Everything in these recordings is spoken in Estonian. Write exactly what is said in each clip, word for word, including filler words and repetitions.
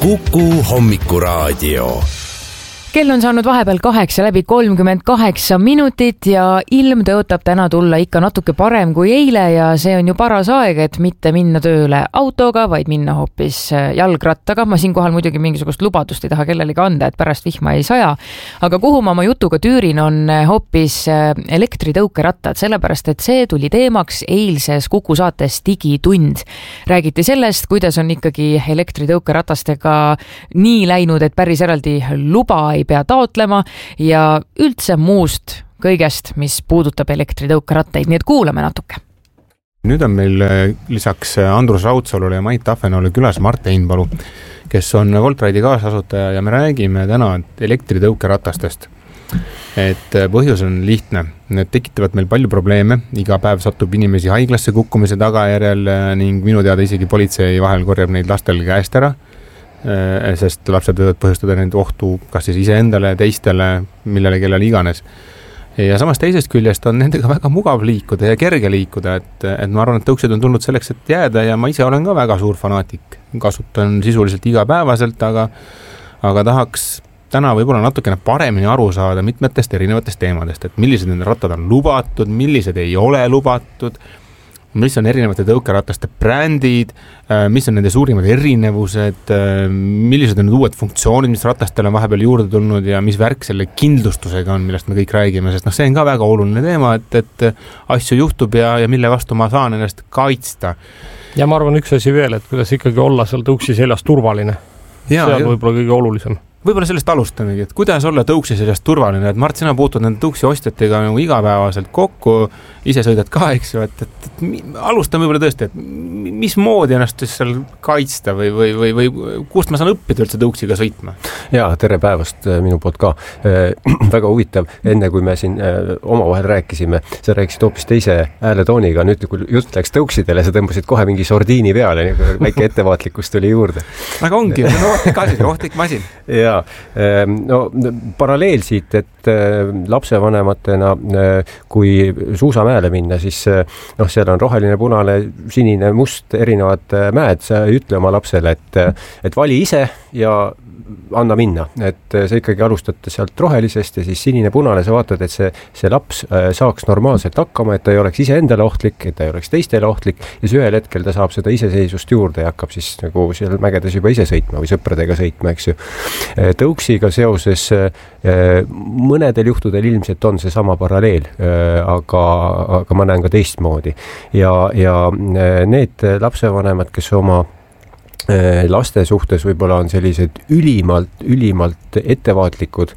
Kuku hommikuraadio. Kell on saanud vahepeal kaheksa läbi kolmkümmend kaheksa minutit ja ilm tõotab täna tulla ikka natuke parem kui eile ja see on ju paras aeg, et mitte minna tööle autoga, vaid minna hoopis jalgrattaga. Ma siinkohal muidugi mingisugust lubadust ei taha kellelegi anda, et pärast vihma ei saja. Aga kuhu ma oma jutuga tüürin on hoopis elektritõukerattad, sellepärast et see tuli teemaks eilses Kuku saates Digitund. Räägiti sellest, kuidas on ikkagi elektritõukeratastega nii läinud, et päris eraldi luba ei pea taotlema ja üldse muust kõigest, mis puudutab elektritõukerattaid, nii et kuulame natuke. Nüüd on meil lisaks Andrus Raudsalule ja Mait Tahvenole külas Mart Einpalu, kes on Voltridi kaasasutaja ja me räägime täna elektritõukeratastest. Et põhjus on lihtne. Need tekitavad meil palju probleeme. Iga päev satub inimesi haiglasse kukkumise tagajärjel ning minu teada isegi politsei vahel korjab neid lastel käest ära, sest lapsed võivad põhjustada nende ohtu kas siis iseendale, teistele, millele kellele iganes. Ja samas teisest küljest on nendega väga mugav liikuda ja kerge liikuda, et, et ma arvan, et tõuksid on tulnud selleks, et jääda ja ma ise olen ka väga suur fanaatik. Kasutan sisuliselt igapäevaselt, aga, aga tahaks täna võib-olla natukene paremini aru saada mitmetest erinevatest teemadest, et millised nende rattad on lubatud, millised ei ole lubatud, mis on erinevate tõukerataste brändid, mis on nende suurimad erinevused, millised on need uued funktsioonid, mis ratastele on vahepeal juurde tulnud ja mis värk selle kindlustusega on, millest me kõik räägime, sest noh, see on ka väga oluline teema, et, et asju juhtub ja, ja mille vastu ma saan ennast kaitsta. Ja ma arvan üks asi veel, et kuidas ikkagi olla seal tõuksi seljas turvaline. Ja, see on võib-olla kõige olulisem. Võib-olla sellest alustamegi, et kuidas olla tõuksi sellest turvaline, et Mart, sina puutud nende tõuksi ostjatega nagu igapäevaselt kokku, ise sõidad ka, eks ju, et, et, et alustame võib-olla tõesti, et mis moodi ennast seal kaitsta või, või, või, või kust ma saan õppida üldse tõuksiga sõitma? Ja, tere päevast minu poolt ka. Väga huvitav, enne kui me siin omavahel rääkisime, sa rääkisid hoopis teise hääletooniga, nüüd kui jutt läks tõuksidele, sa tõmbasid kohe mingi sordiini peale, väike ettevaatlikkus tuli juurde. Aga ongi, see on ohtlik asi, ohtlik masin. Ja, no paralleel siit, et lapsevanematena, kui suusamäele minna, siis noh, seal on roheline, punane, sinine, must, erinevad mäed, sa ei ütle oma lapsele, et, et vali ise ja anna minna, et sa ikkagi alustate sealt rohelisest ja siis sinine, punane, sa vaatad, et see, see laps saaks normaalselt hakkama, et ta ei oleks ise endale ohtlik, et ta ei oleks teistele ohtlik ja siis ühel hetkel ta saab seda iseseisvust juurde ja hakkab siis nagu seal mägedes juba ise sõitma või sõpradega sõitma, eks ju. Tõuksiga seoses mõnedel juhtudel ilmselt on see sama paralleel, aga, aga ma näen ka teistmoodi ja, ja need lapsevanemad, kes oma laste suhtes võib-olla on sellised ülimalt, ülimalt ettevaatlikud,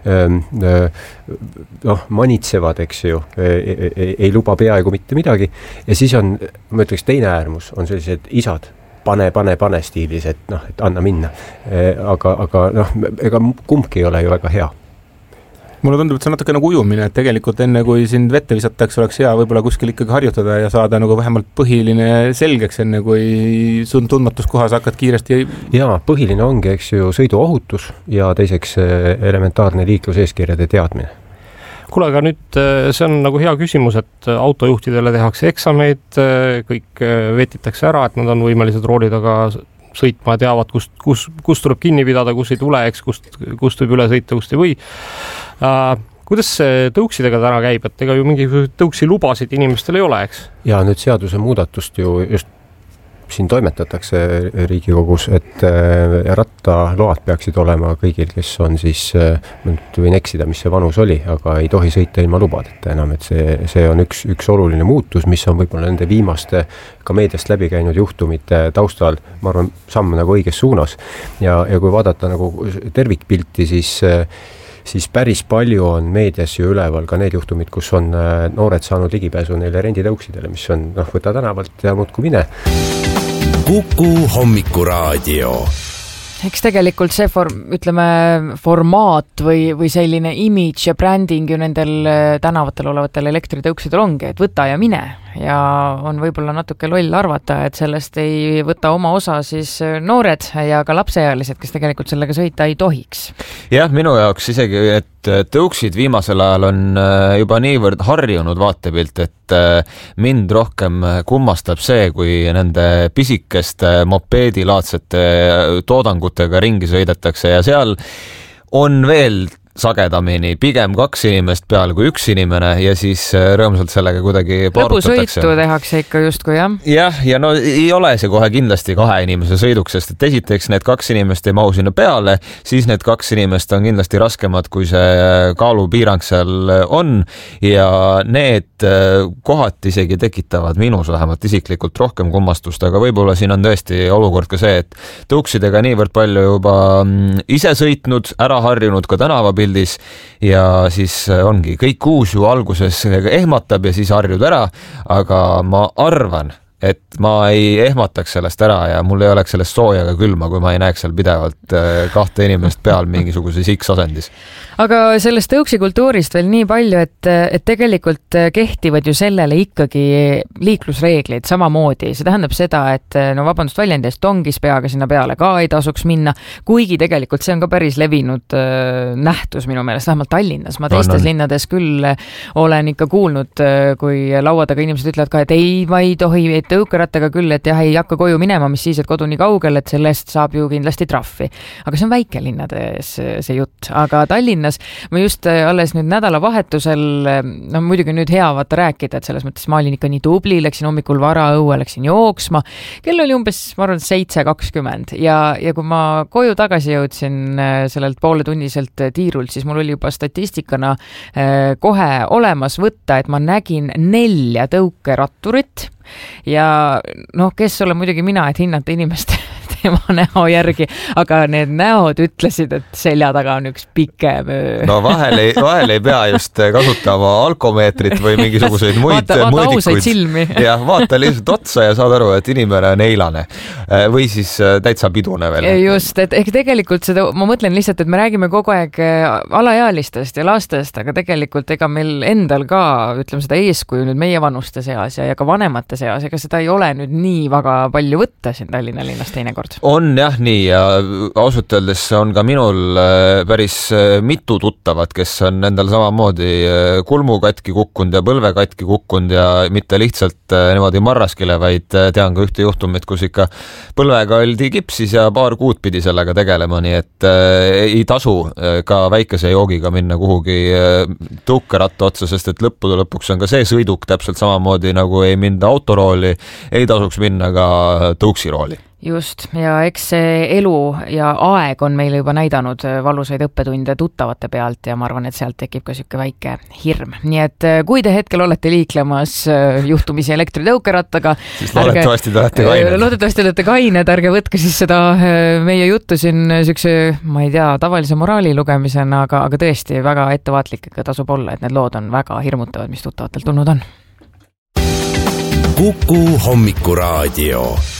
noh, manitsevad, eks ju, ei, ei, ei luba peaaegu mitte midagi ja siis on, ma ütleks, teine äärmus on sellised isad, pane, pane, pane stiilis, et noh, et anna minna, aga, aga noh, ega kumbki ei ole ju väga hea. Mulle tundub, et see on natuke nagu ujumine, et tegelikult enne kui sind vette visatakse, oleks hea võib-olla kuskil ikkagi harjutada ja saada nagu vähemalt põhiline selgeks, enne kui sun tundmatus kohas hakkad kiiresti. Jaa, põhiline ongi, eks ju, sõiduohutus ja teiseks elementaarne liikluseeskirjade teadmine. Kuule, aga nüüd see on nagu hea küsimus, et autojuhtidele tehakse eksameid, kõik vetitakse ära, et nad on võimelised rooli taga sõitma ja teavad, kust, kus, kus tuleb kinni pidada, kus ei tule, eks, kust, kust võib üle sõita, kust ei või. Uh, kuidas see tõuksidega täna käib, et ega ju mingi tõuksi lubasid inimestel ei ole, eks? Ja nüüd seaduse muudatust ju just siin toimetatakse Riigikogus, et rattaload peaksid olema kõigil, kes on siis, ma nüüd võin eksida, mis see vanus oli, aga ei tohi sõita ilma lubadeta enam, et see, see on üks, üks oluline muutus, mis on võib-olla nende viimaste ka meediast läbi käinud juhtumite taustal, ma arvan, samm nagu õiges suunas ja, ja kui vaadata nagu tervikpilti, siis siis päris palju on meedias ju üleval ka need juhtumid, kus on noored saanud ligipääsu neile renditõuksidele, mis on, noh, võta tänavalt ja muudku mine. Kuku hommikuraadio. Eks tegelikult see form, ütleme, formaat või, või selline image ja branding ju nendel tänavatel olevatel elektritõuksidel ongi, et võta ja mine. ja on võib-olla natuke loll arvata, et sellest ei võta oma osa siis noored ja ka lapseealised, kes tegelikult sellega sõita ei tohiks. Jah, minu jaoks isegi, et tõuksid viimasel ajal on juba niivõrd harjunud vaatepilt, et mind rohkem kummastab see, kui nende pisikeste mopeedilaadsete toodangutega ringi sõidetakse ja seal on veel sagedamini pigem kaks inimest peal kui üks inimene ja siis rõõmsalt sellega kuidagi paarutatakse. Lõbusõitu tehakse ikka justkui, jah? Jah, ja no ei ole see kohe kindlasti kahe inimese sõiduks, sest et esiteks need kaks inimest ei mahu sinna peale, siis need kaks inimest on kindlasti raskemad, kui see kaalupiirang seal on ja need kohati isegi tekitavad minus vähemalt isiklikult rohkem kummastust, aga võib-olla siin on tõesti olukord ka see, et tõuksidega niivõrd palju juba ise sõitnud, ära harjunud ka tänava pildis ja siis ongi kõik uus ju alguses ehmatab ja siis harjud ära, aga ma arvan, et ma ei ehmataks sellest ära ja mul ei oleks sellest sooja ega külma, kui ma ei näeks seal pidevalt kahte inimest peal mingisuguses X-asendis. Aga sellest tõuksikultuurist veel nii palju, et, et tegelikult kehtivad ju sellele ikkagi liiklusreeglid samamoodi. See tähendab seda, et no vabandust väljendist, tongis peaga sinna peale ka ei tasuks minna, kuigi tegelikult see on ka päris levinud nähtus minu meelest, vähemalt Tallinnas. Ma teistes on, on. linnades küll olen ikka kuulnud, kui laua taga inimesed ütlevad ka, et ei, ma ei tohi, et tõukerattaga küll, et jah, ei hakka koju minema, mis siis, et kodu nii kaugel, et sellest saab ju kindlasti trahvi. Aga see on väikelinnades see jutt. Aga Tallinnas ma just alles nüüd nädalavahetusel, no muidugi nüüd hea vaata rääkida, et selles mõttes ma olin ikka nii tubli, läksin hommikul vara õue, läksin jooksma. Kell oli umbes, ma arvan, seitse kakskümmend ja, ja kui ma koju tagasi jõudsin sellelt pooletunniselt tiirult, siis mul oli juba statistikana kohe olemas võtta, et ma nägin nelja tõukeratturit ja noh, kes ole muidugi mina, et hinnata inimeste tema näo järgi, aga need näod ütlesid, et selja taga on üks pikem öö. No vahel ei, vahel ei pea just kasutama alkomeetrit või mingisuguseid muid vaata, vaata mõõdikuid. Ja vaata lihtsalt otsa ja saad aru, et inimene on eilane või siis täitsa pidune veel. Just, et ehk tegelikult seda, ma mõtlen lihtsalt, et me räägime kogu aeg alaealistest ja lastest, aga tegelikult ega meil endal ka, ütleme seda eeskuju nüüd meie vanuste seas ja, ja ka vanemate seas, ega seda ei ole nüüd nii väga palju võtta siin Tallinna linnas teinekord. On jah nii ja ausalt öeldes on ka minul päris mitu tuttavat, kes on endal samamoodi kulmu katki kukkunud ja põlve katki kukkunud ja mitte lihtsalt niimoodi marraskile, vaid tean ka ühte juhtumit, kus ikka põlvega oldi kipsis ja paar kuud pidi sellega tegelema, nii et ei tasu ka väikese joogiga minna kuhugi tõukeratta otsa, sest et lõppude lõpuks on ka see sõiduk täpselt samamoodi nagu ei minda autorooli, ei tasuks minna ka tõuksirooli. Just, ja eks see elu ja aeg on meile juba näidanud valusaid õppetunde tuttavate pealt ja ma arvan, et sealt tekib ka siuke väike hirm. Nii et kui te hetkel olete liiklemas juhtumisi elektritõukerattaga, siis loodetavasti te olete kained. Loodetavasti olete kained, ärge võtke siis seda meie juttu siin siukse, ma ei tea, tavalise moraali lugemisena, aga, aga tõesti väga ettevaatlikega tasub olla, et need lood on väga hirmutavad, mis tuttavatel tulnud on. Kuku Hommikuraadio.